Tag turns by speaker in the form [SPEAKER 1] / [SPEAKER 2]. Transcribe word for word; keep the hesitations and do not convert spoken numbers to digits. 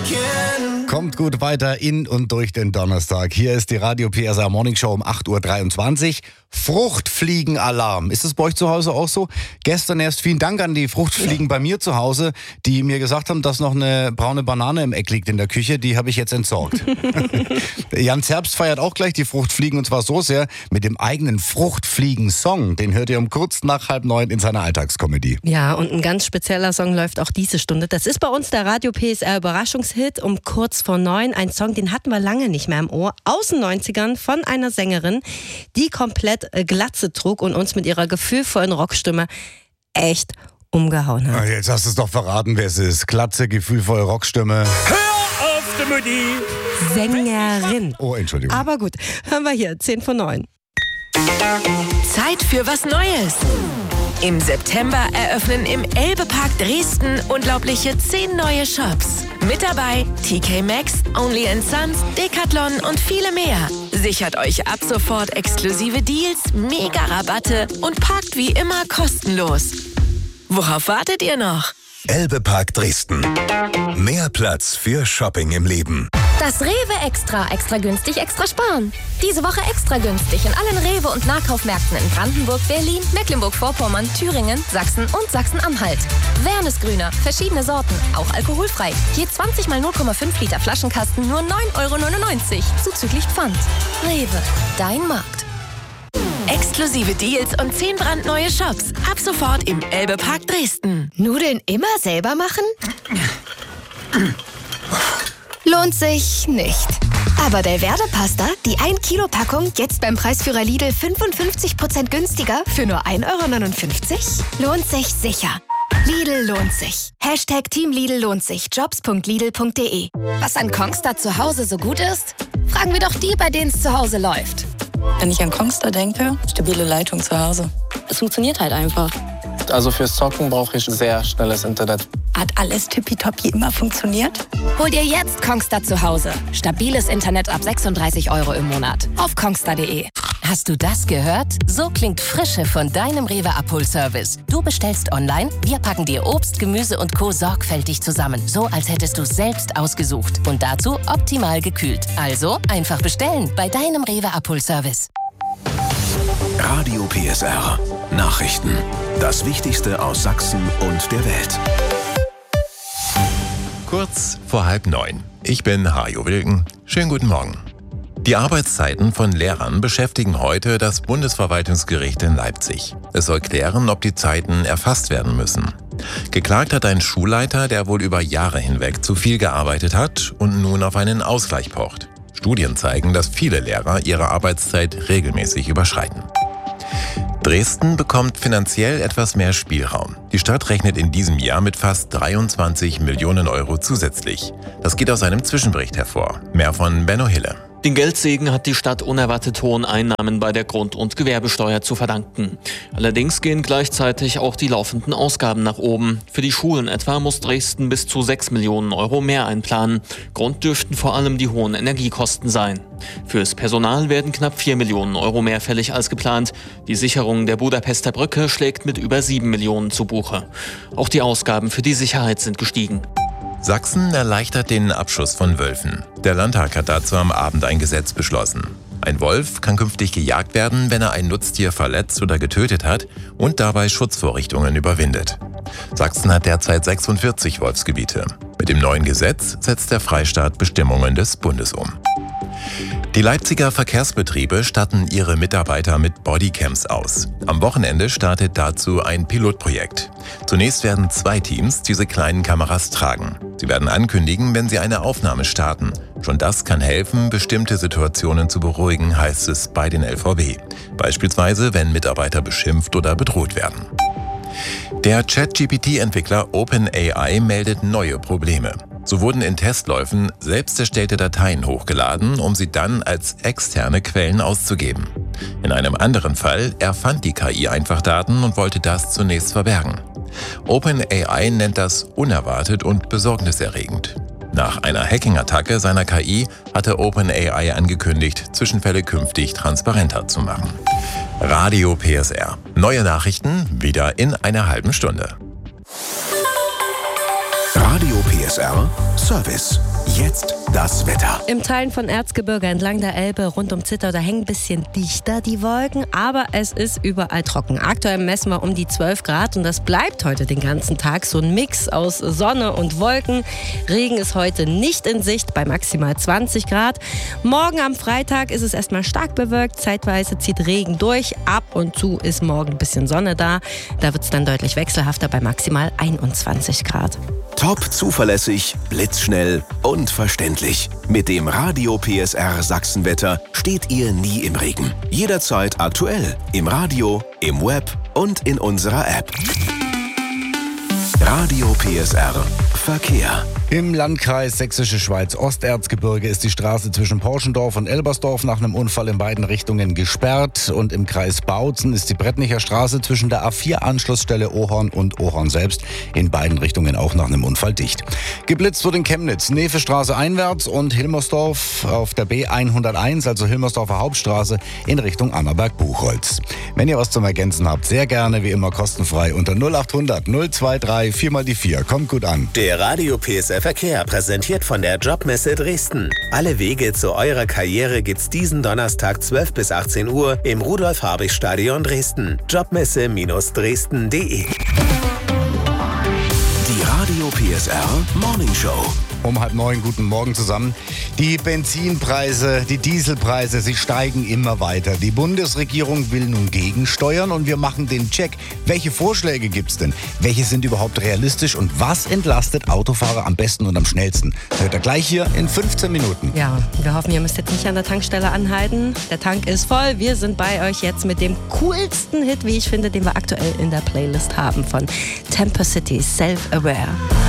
[SPEAKER 1] Kommt gut weiter in und durch den Donnerstag. Hier ist die Radio P S R Morning Show um acht Uhr dreiundzwanzig. Fruchtfliegenalarm. Ist es bei euch zu Hause auch so? Gestern erst vielen Dank an die Fruchtfliegen bei mir zu Hause, die mir gesagt haben, dass noch eine braune Banane im Eck liegt in der Küche. Die habe ich jetzt entsorgt. Jan Zerbst feiert auch gleich die Fruchtfliegen, und zwar so sehr mit dem eigenen Fruchtfliegen-Song. Den hört ihr um kurz nach halb neun in seiner Alltagskomödie.
[SPEAKER 2] Ja, und ein ganz spezieller Song läuft auch diese Stunde. Das ist bei uns der Radio P S R Überraschungshit um kurz vor neun. Ein Song, den hatten wir lange nicht mehr im Ohr. Aus den neunzigern von einer Sängerin, die komplett Glatze trug und uns mit ihrer gefühlvollen Rockstimme echt umgehauen hat.
[SPEAKER 1] Ah, jetzt hast du es doch verraten, wer es ist. Glatze, gefühlvolle Rockstimme.
[SPEAKER 3] Hör auf, die Mutti!
[SPEAKER 2] Sängerin.
[SPEAKER 1] Oh, Entschuldigung.
[SPEAKER 2] Aber gut, hören wir hier, zehn vor neun.
[SPEAKER 4] Zeit für was Neues. Im September eröffnen im Elbe-Park Dresden unglaubliche zehn neue Shops. Mit dabei T K Maxx, Only and Sons, Decathlon und viele mehr. Sichert euch ab sofort exklusive Deals, Mega-Rabatte und parkt wie immer kostenlos. Worauf wartet ihr noch?
[SPEAKER 5] Elbe-Park Dresden. Mehr Platz für Shopping im Leben.
[SPEAKER 6] Das Rewe Extra. Extra günstig, extra sparen. Diese Woche extra günstig in allen Rewe- und Nahkaufmärkten in Brandenburg, Berlin, Mecklenburg-Vorpommern, Thüringen, Sachsen und Sachsen-Anhalt. Wernesgrüner, verschiedene Sorten, auch alkoholfrei. Je zwanzig mal null Komma fünf Liter Flaschenkasten nur neun Euro neunundneunzig, zuzüglich Pfand. Rewe, dein Markt.
[SPEAKER 4] Exklusive Deals und zehn brandneue Shops. Ab sofort im Elbe-Park Dresden.
[SPEAKER 6] Nudeln immer selber machen? Lohnt sich nicht. Aber Delverde-Pasta, die ein Kilo Packung, jetzt beim Preisführer Lidl fünfundfünfzig Prozent günstiger für nur ein Euro neunundfünfzig? Lohnt sich sicher. Lidl lohnt sich. Hashtag Team Lidl lohnt sich. Jobs punkt lidl punkt de. Was an Kongstar zu Hause so gut ist? Fragen wir doch die, bei denen es zu Hause läuft.
[SPEAKER 7] Wenn ich an Kongstar denke, stabile Leitung zu Hause. Es funktioniert halt einfach.
[SPEAKER 8] Also fürs Zocken brauche ich sehr schnelles Internet.
[SPEAKER 7] Hat alles tippitoppi immer funktioniert?
[SPEAKER 6] Hol dir jetzt Kongstar zu Hause. Stabiles Internet ab sechsunddreißig Euro im Monat. Auf kongstar punkt de.
[SPEAKER 9] Hast du das gehört? So klingt Frische von deinem Rewe-Abholservice. Du bestellst online, wir packen dir Obst, Gemüse und Co. sorgfältig zusammen. So, als hättest du es selbst ausgesucht. Und dazu optimal gekühlt. Also einfach bestellen bei deinem Rewe-Abholservice.
[SPEAKER 5] Radio P S R. Nachrichten. Das Wichtigste aus Sachsen und der Welt.
[SPEAKER 10] Kurz vor halb neun. Ich bin Hajo Wilken. Schönen guten Morgen. Die Arbeitszeiten von Lehrern beschäftigen heute das Bundesverwaltungsgericht in Leipzig. Es soll klären, ob die Zeiten erfasst werden müssen. Geklagt hat ein Schulleiter, der wohl über Jahre hinweg zu viel gearbeitet hat und nun auf einen Ausgleich pocht. Studien zeigen, dass viele Lehrer ihre Arbeitszeit regelmäßig überschreiten. Dresden bekommt finanziell etwas mehr Spielraum. Die Stadt rechnet in diesem Jahr mit fast dreiundzwanzig Millionen Euro zusätzlich. Das geht aus einem Zwischenbericht hervor. Mehr von Benno Hille.
[SPEAKER 11] Den Geldsegen hat die Stadt unerwartet hohen Einnahmen bei der Grund- und Gewerbesteuer zu verdanken. Allerdings gehen gleichzeitig auch die laufenden Ausgaben nach oben. Für die Schulen etwa muss Dresden bis zu sechs Millionen Euro mehr einplanen. Grund dürften vor allem die hohen Energiekosten sein. Fürs Personal werden knapp vier Millionen Euro mehr fällig als geplant. Die Sicherung der Budapester Brücke schlägt mit über sieben Millionen zu Buche. Auch die Ausgaben für die Sicherheit sind gestiegen.
[SPEAKER 10] Sachsen erleichtert den Abschuss von Wölfen. Der Landtag hat dazu am Abend ein Gesetz beschlossen. Ein Wolf kann künftig gejagt werden, wenn er ein Nutztier verletzt oder getötet hat und dabei Schutzvorrichtungen überwindet. Sachsen hat derzeit sechsundvierzig Wolfsgebiete. Mit dem neuen Gesetz setzt der Freistaat Bestimmungen des Bundes um. Die Leipziger Verkehrsbetriebe statten ihre Mitarbeiter mit Bodycams aus. Am Wochenende startet dazu ein Pilotprojekt. Zunächst werden zwei Teams diese kleinen Kameras tragen. Sie werden ankündigen, wenn sie eine Aufnahme starten. Schon das kann helfen, bestimmte Situationen zu beruhigen, heißt es bei den L V B. Beispielsweise, wenn Mitarbeiter beschimpft oder bedroht werden. Der Chat-G P T-Entwickler OpenAI meldet neue Probleme. So wurden in Testläufen selbst erstellte Dateien hochgeladen, um sie dann als externe Quellen auszugeben. In einem anderen Fall erfand die K I einfach Daten und wollte das zunächst verbergen. OpenAI nennt das unerwartet und besorgniserregend. Nach einer Hacking-Attacke seiner K I hatte OpenAI angekündigt, Zwischenfälle künftig transparenter zu machen. Radio P S R. Neue Nachrichten wieder in einer halben Stunde.
[SPEAKER 5] Radio P S R Service. Jetzt das Wetter.
[SPEAKER 2] Im Teilen von Erzgebirge entlang der Elbe rund um Zittau, da hängen ein bisschen dichter die Wolken, aber es ist überall trocken. Aktuell messen wir um die zwölf Grad und das bleibt heute den ganzen Tag. So ein Mix aus Sonne und Wolken. Regen ist heute nicht in Sicht bei maximal zwanzig Grad. Morgen am Freitag ist es erstmal stark bewölkt. Zeitweise zieht Regen durch. Ab und zu ist morgen ein bisschen Sonne da. Da wird es dann deutlich wechselhafter bei maximal einundzwanzig Grad.
[SPEAKER 5] Top zuverlässig, blitzschnell und verständlich. Mit dem Radio P S R Sachsenwetter steht ihr nie im Regen. Jederzeit aktuell. Im Radio, im Web und in unserer App. Radio P S R Verkehr.
[SPEAKER 1] Im Landkreis Sächsische Schweiz Osterzgebirge ist die Straße zwischen Porschendorf und Elbersdorf nach einem Unfall in beiden Richtungen gesperrt. Und im Kreis Bautzen ist die Brettnicher Straße zwischen der A vier Anschlussstelle Ohorn und Ohorn selbst in beiden Richtungen auch nach einem Unfall dicht. Geblitzt wird in Chemnitz, Nevestraße einwärts und Hilmersdorf auf der B hunderteins, also Hilmersdorfer Hauptstraße in Richtung Annaberg-Buchholz. Wenn ihr was zum Ergänzen habt, sehr gerne wie immer kostenfrei unter null acht hundert null zwei drei vier mal die vier. Kommt gut an.
[SPEAKER 12] Der Radio P S R Verkehr, präsentiert von der Jobmesse Dresden. Alle Wege zu eurer Karriere gibt's diesen Donnerstag zwölf bis achtzehn Uhr im Rudolf-Habich-Stadion Dresden. Jobmesse Dresden punkt de.
[SPEAKER 5] Die Radio P S R Morning Show.
[SPEAKER 1] Um halb neun, guten Morgen zusammen. Die Benzinpreise, die Dieselpreise, sie steigen immer weiter. Die Bundesregierung will nun gegensteuern und wir machen den Check. Welche Vorschläge gibt's denn? Welche sind überhaupt realistisch und was entlastet Autofahrer am besten und am schnellsten? Hört ihr gleich hier in fünfzehn Minuten.
[SPEAKER 2] Ja, wir hoffen, ihr müsst jetzt nicht an der Tankstelle anhalten. Der Tank ist voll. Wir sind bei euch jetzt mit dem coolsten Hit, wie ich finde, den wir aktuell in der Playlist haben von Temper City, Self-Aware.